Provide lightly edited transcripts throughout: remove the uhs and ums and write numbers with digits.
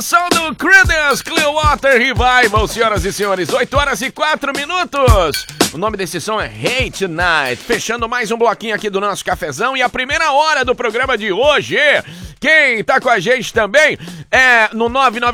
Som do Creedence Clearwater Revival, senhoras e senhores, 8h04. O nome desse som é Hey Tonight. Fechando mais um bloquinho aqui do nosso cafezão e a primeira hora do programa de hoje. Quem tá com a gente também é no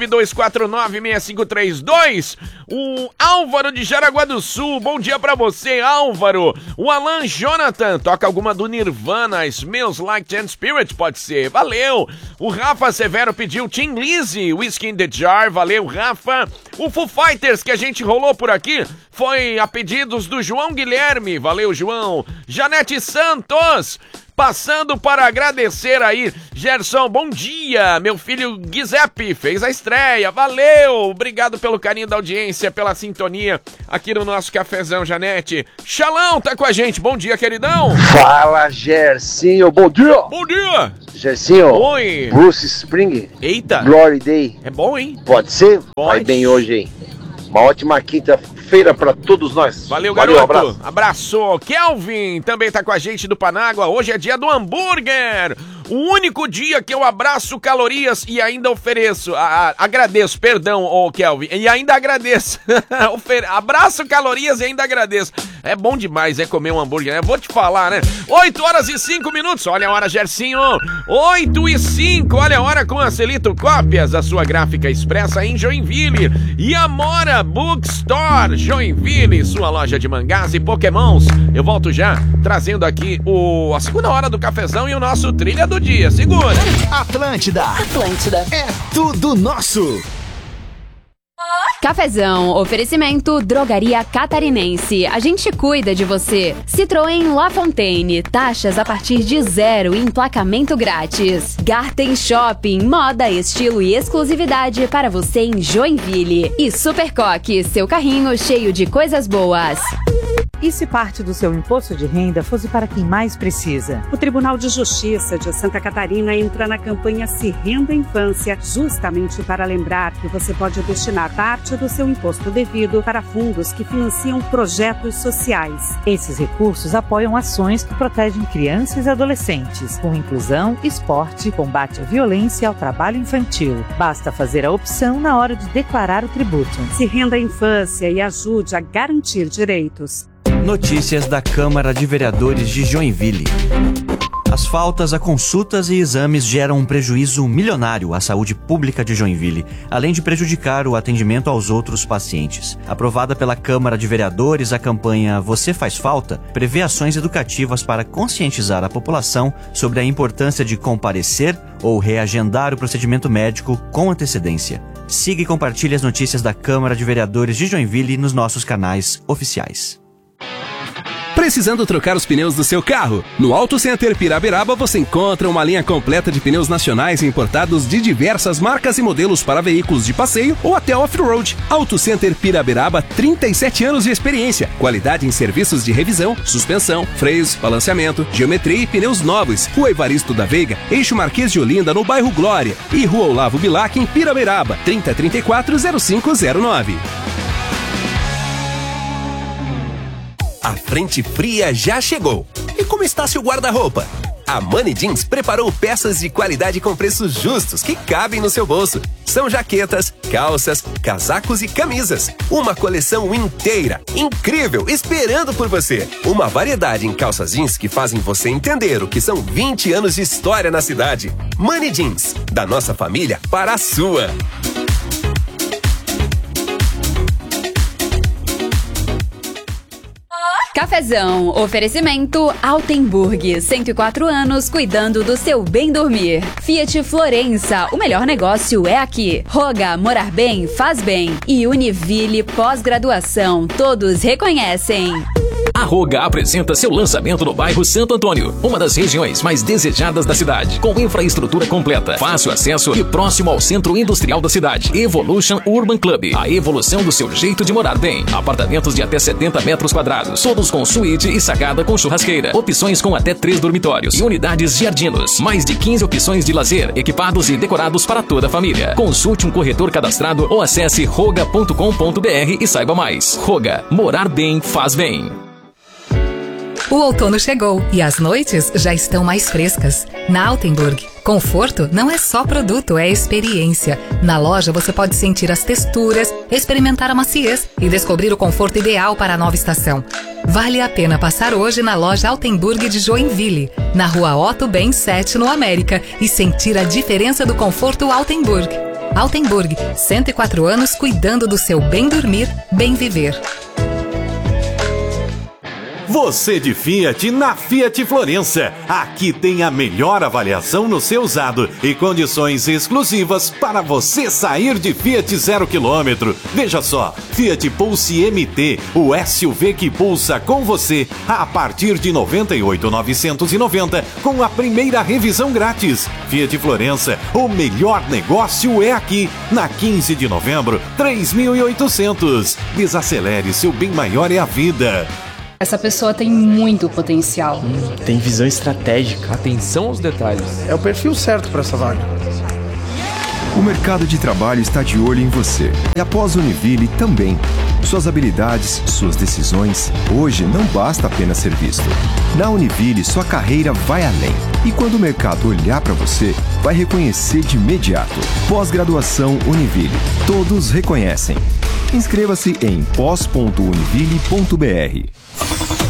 992496532, o Álvaro de Jaraguá do Sul. Bom dia pra você, Álvaro. O Alan Jonathan, toca alguma do Nirvana, Smells Like Teen Spirit, pode ser, valeu. O Rafa Severo pediu Tim Lizzy, Whiskey in the Jar, valeu, Rafa. O Foo Fighters, que a gente rolou por aqui, foi a pedidos do João Guilherme, valeu, João. Janete Santos, passando para agradecer aí, Gerson, bom dia, meu filho Giuseppe fez a estreia, valeu, obrigado pelo carinho da audiência, pela sintonia aqui no nosso cafezão, Janete. Xalão tá com a gente, bom dia, queridão. Fala, Gersinho, bom dia. Bom dia. Gersinho, oi. Bruce Spring, eita, Glory Day. É bom, hein? Pode ser? Pode. Vai bem hoje, hein? Uma ótima quinta-feira pra todos nós. Valeu, garoto. Abraço. Abraço. Kelvin também tá com a gente do Panágua. Hoje é dia do hambúrguer. O único dia que eu abraço calorias e ainda ofereço. Agradeço, perdão, ô Kelvin. E ainda agradeço. Abraço calorias e ainda agradeço. É bom demais, comer um hambúrguer, né? Vou te falar, né? 8h05. Olha a hora, Gersinho. 8h05. Olha a hora com a Celito Cópias, a sua gráfica expressa em Joinville. E Amora Bookstore, Joinville, sua loja de mangás e pokémons. Eu volto já, trazendo aqui a segunda hora do cafezão e o nosso trilha do dia. Segura! Atlântida é tudo nosso. Cafezão, oferecimento Drogaria Catarinense. A gente cuida de você. Citroën La Fontaine, taxas a partir de 0 e emplacamento grátis. Garten Shopping, moda, estilo e exclusividade para você em Joinville. E Supercoque, seu carrinho cheio de coisas boas. E se parte do seu imposto de renda fosse para quem mais precisa? O Tribunal de Justiça de Santa Catarina entra na campanha Se Renda Infância, justamente para lembrar que você pode destinar parte do seu imposto devido para fundos que financiam projetos sociais. Esses recursos apoiam ações que protegem crianças e adolescentes, com inclusão, esporte, combate à violência e ao trabalho infantil. Basta fazer a opção na hora de declarar o tributo. Se renda à infância e ajude a garantir direitos. Notícias da Câmara de Vereadores de Joinville. As faltas a consultas e exames geram um prejuízo milionário à saúde pública de Joinville, além de prejudicar o atendimento aos outros pacientes. Aprovada pela Câmara de Vereadores, a campanha Você Faz Falta prevê ações educativas para conscientizar a população sobre a importância de comparecer ou reagendar o procedimento médico com antecedência. Siga e compartilhe as notícias da Câmara de Vereadores de Joinville nos nossos canais oficiais. Precisando trocar os pneus do seu carro? No Auto Center Piraberaba você encontra uma linha completa de pneus nacionais e importados de diversas marcas e modelos para veículos de passeio ou até off-road. Auto Center Piraberaba, 37 anos de experiência. Qualidade em serviços de revisão, suspensão, freios, balanceamento, geometria e pneus novos. Rua Evaristo da Veiga, Eixo Marquês de Olinda, no bairro Glória. E Rua Olavo Bilac, em Piraberaba, 3034-0509. A frente fria já chegou. E como está seu guarda-roupa? A Money Jeans preparou peças de qualidade com preços justos que cabem no seu bolso. São jaquetas, calças, casacos e camisas. Uma coleção inteira, incrível, esperando por você. Uma variedade em calças jeans que fazem você entender o que são 20 anos de história na cidade. Money Jeans, da nossa família para a sua. Cafezão, oferecimento Altenburg, 104 anos cuidando do seu bem dormir. Fiat Florença, o melhor negócio é aqui. Roga, morar bem, faz bem. E Univille, pós-graduação, todos reconhecem. A Roga apresenta seu lançamento no bairro Santo Antônio, uma das regiões mais desejadas da cidade, com infraestrutura completa, fácil acesso e próximo ao centro industrial da cidade. Evolution Urban Club, a evolução do seu jeito de morar bem. Apartamentos de até 70 metros quadrados, todos com suíte e sacada com churrasqueira. Opções com até 3 dormitórios e unidades jardinos. Mais de 15 opções de lazer, equipados e decorados para toda a família. Consulte um corretor cadastrado ou acesse roga.com.br e saiba mais. Roga, morar bem faz bem. O outono chegou e as noites já estão mais frescas. Na Altenburg, Conforto não é só produto, é experiência. Na loja você pode sentir as texturas, experimentar a maciez e descobrir o conforto ideal para a nova estação. Vale a pena passar hoje na loja Altenburg de Joinville, na rua Otto Ben 7, no América, e sentir a diferença do conforto Altenburg. Altenburg, 104 anos cuidando do seu bem dormir, bem viver. Você de Fiat na Fiat Florença. Aqui tem a melhor avaliação no seu usado e condições exclusivas para você sair de Fiat 0 km. Veja só, Fiat Pulse MT, o SUV que pulsa com você, a partir de R$ 98.990 com a primeira revisão grátis. Fiat Florença, o melhor negócio é aqui. Na 15 de novembro, 3.800. Desacelere, seu bem maior é a vida. Essa pessoa tem muito potencial. Tem visão estratégica. Atenção aos detalhes. É o perfil certo para essa vaga. O mercado de trabalho está de olho em você. E após Univille também. Suas habilidades, suas decisões. Hoje não basta apenas ser visto. Na Univille, sua carreira vai além. E quando o mercado olhar para você, vai reconhecer de imediato. Pós-graduação Univille. Todos reconhecem. Inscreva-se em pós.univille.br.